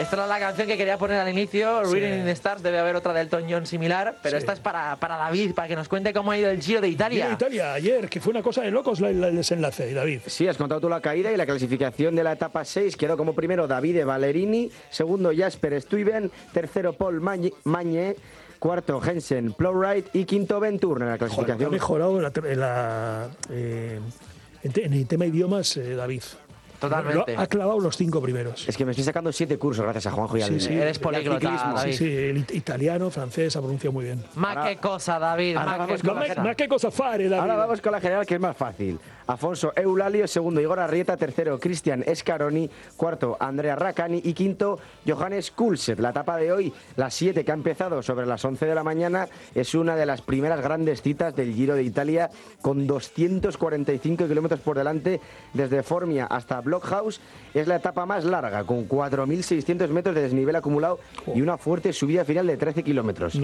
Esta era la canción que quería poner al inicio. Sí. Reading in the Stars, debe haber otra del Elton John similar, pero Sí. esta es para David, para que nos cuente cómo ha ido el Giro de Italia. Giro de Italia ayer, que fue una cosa de locos el desenlace, David. Sí, has contado tú la caída y la clasificación de la etapa 6. Quedó como primero Davide Ballerini, segundo Jasper Stuyven, tercero Paul Magne, cuarto Jensen Plowright y quinto Ben Turner en la Joder, ha clasificación. mejorado en el tema idiomas, David. Totalmente. Ha clavado los 5 primeros. Es que me estoy sacando 7 cursos gracias a Juanjo y al Sí, eres y al políglota, ciclismo. David. Sí, el italiano, francés, ha pronunciado muy bien. Más que cosa, David. ahora Más vamos que con la cosa. Ma che cosa fare, David? Ahora vamos con la general, que es más fácil. Afonso Eulalio, segundo Igor Arrieta, tercero Cristian Escaroni, cuarto Andrea Raccani y quinto Johannes Kulset. La etapa de hoy, las 7 que ha empezado sobre las 11 de la mañana, es una de las primeras grandes citas del Giro de Italia, con 245 kilómetros por delante desde Formia hasta Blockhaus. Es la etapa más larga, con 4.600 metros de desnivel acumulado y una fuerte subida final de 13 kilómetros.